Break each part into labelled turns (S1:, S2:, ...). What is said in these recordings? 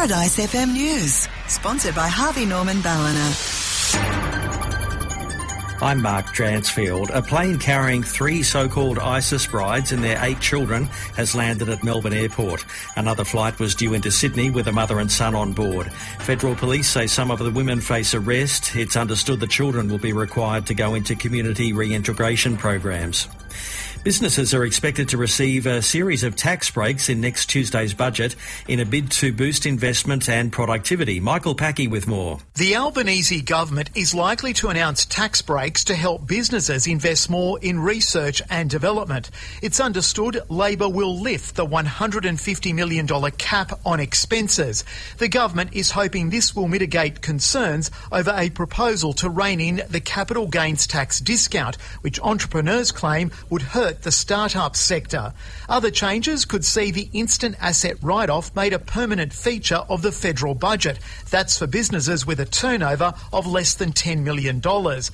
S1: Paradise FM News, sponsored by Harvey Norman Ballina.
S2: I'm Mark Dransfield. A plane carrying 3 so-called ISIS brides and their 8 children has landed at Melbourne Airport. Another flight was due into Sydney with a mother and son on board. Federal police say some of the women face arrest. It's understood the children will be required to go into community reintegration programs. Businesses are expected to receive a series of tax breaks in next Tuesday's budget in a bid to boost investment and productivity. Michael Packey with more.
S3: The Albanese government is likely to announce tax breaks to help businesses invest more in research and development. It's understood Labor will lift the $150 million cap on expenses. The government is hoping this will mitigate concerns over a proposal to rein in the capital gains tax discount, which entrepreneurs claim would hurt the start-up sector. Other changes could see the instant asset write-off made a permanent feature of the federal budget. That's for businesses with a turnover of less than $10 million.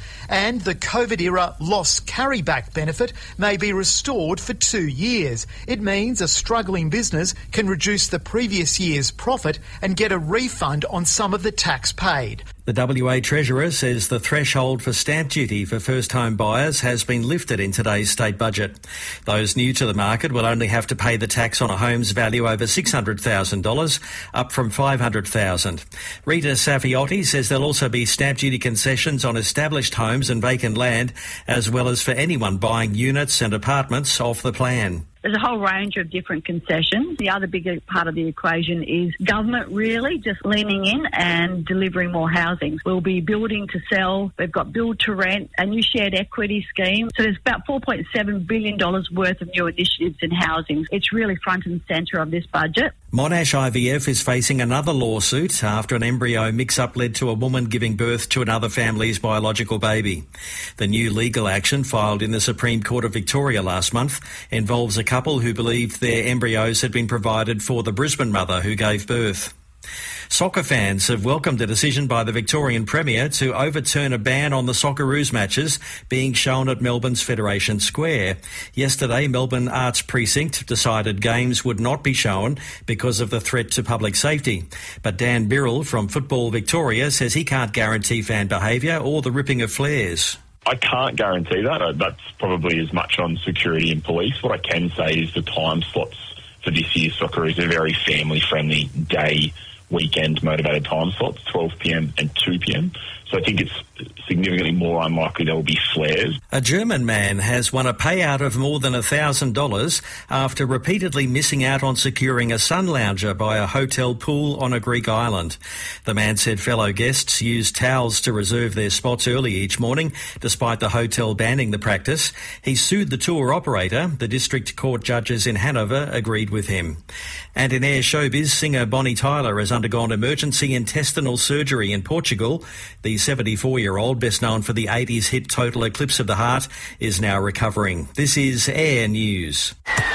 S3: And the COVID-era loss carryback benefit may be restored for 2 years. It means a struggling business can reduce the previous year's profit and get a refund on some of the tax paid.
S2: The WA Treasurer says the threshold for stamp duty for first-home buyers has been lifted in today's state budget. Those new to the market will only have to pay the tax on a home's value over $600,000, up from $500,000. Rita Safiotti says there'll also be stamp duty concessions on established homes and vacant land, as well as for anyone buying units and apartments off the plan.
S4: There's a whole range of different concessions. The other bigger part of the equation is government really just leaning in and delivering more housing. We'll be building to sell. We've got build to rent, a new shared equity scheme. So there's about $4.7 billion worth of new initiatives in housing. It's really front and centre of this budget.
S2: Monash IVF is facing another lawsuit after an embryo mix-up led to a woman giving birth to another family's biological baby. The new legal action filed in the Supreme Court of Victoria last month involves a couple who believed their embryos had been provided for the Brisbane mother who gave birth. Soccer fans have welcomed a decision by the Victorian Premier to overturn a ban on the Socceroos matches being shown at Melbourne's Federation Square. Yesterday, Melbourne Arts Precinct decided games would not be shown because of the threat to public safety. But Dan Birrell from Football Victoria says he can't guarantee fan behaviour or the ripping of flares.
S5: I can't guarantee that. That's probably as much on security and police. What I can say is the time slots for this year's Socceroos are very family-friendly day, weekend motivated time slots, 12 p.m. and 2 p.m. So I think it's significantly more unlikely there will be flares.
S2: A German man has won a payout of more than $1,000 after repeatedly missing out on securing a sun lounger by a hotel pool on a Greek island. The man said fellow guests used towels to reserve their spots early each morning, despite the hotel banning the practice. He sued the tour operator. The district court judges in Hanover agreed with him. And in air showbiz, singer Bonnie Tyler has undergone emergency intestinal surgery in Portugal. The 74-year-old, best known for the 80s hit Total Eclipse of the Heart, is now recovering. This is Air News.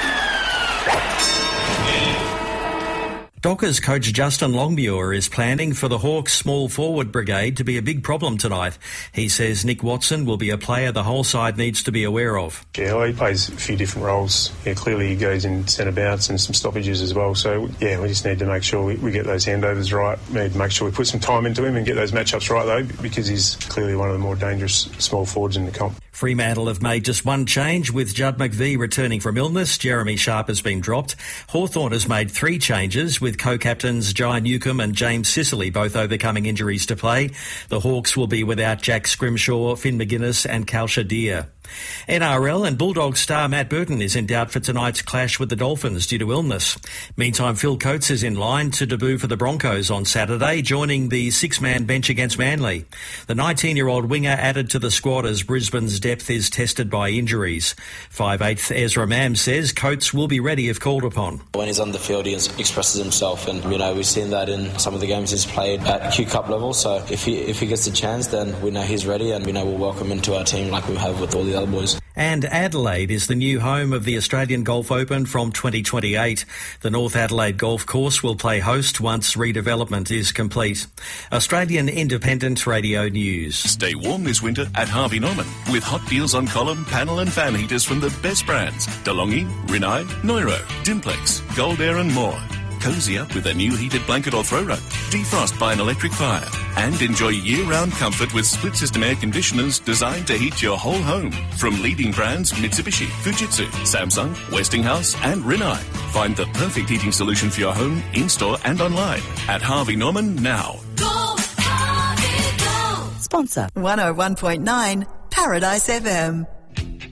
S2: Dockers coach Justin Longmuir is planning for the Hawks small forward brigade to be a big problem tonight. He says Nick Watson will be a player the whole side needs to be aware of.
S6: Yeah, well, he plays a few different roles. Yeah, clearly he goes in centre bounce and some stoppages as well. So, yeah, we just need to make sure we get those handovers right. We need to make sure we put some time into him and get those matchups right, though, because he's clearly one of the more dangerous small forwards in the comp.
S2: Fremantle have made just one change with Judd McVie returning from illness. Jeremy Sharp has been dropped. Hawthorn has made 3 changes with co-captains Jai Newcombe and James Sicily both overcoming injuries to play. The Hawks will be without Jack Scrimshaw, Finn McGuinness and Kalsha Deer. NRL and Bulldogs star Matt Burton is in doubt for tonight's clash with the Dolphins due to illness. Meantime, Phil Coates is in line to debut for the Broncos on Saturday, joining the 6-man bench against Manly. The 19-year-old winger added to the squad as Brisbane's depth is tested by injuries. 5'8" Ezra Mam says Coates will be ready if called upon.
S7: When he's on the field, he expresses himself, and we've seen that in some of the games he's played at Q Cup level. So if he gets the chance, then we know he's ready, and we know we'll welcome him to our team like we have with all the other boys.
S2: And Adelaide is the new home of the Australian Golf Open from 2028. The North Adelaide Golf Course will play host once redevelopment is complete. Australian Independent Radio News.
S8: Stay warm this winter at Harvey Norman with hot deals on column, panel and fan heaters from the best brands. DeLonghi, Rinnai, Neuro, Dimplex, Gold Air and more. Cozy up with a new heated blanket or throw rug. Defrost by an electric fire. And enjoy year-round comfort with split-system air conditioners designed to heat your whole home. From leading brands Mitsubishi, Fujitsu, Samsung, Westinghouse and Rinnai. Find the perfect heating solution for your home, in-store and online at Harvey Norman now.
S1: Go, Harvey, go! Sponsor 101.9 Paradise FM.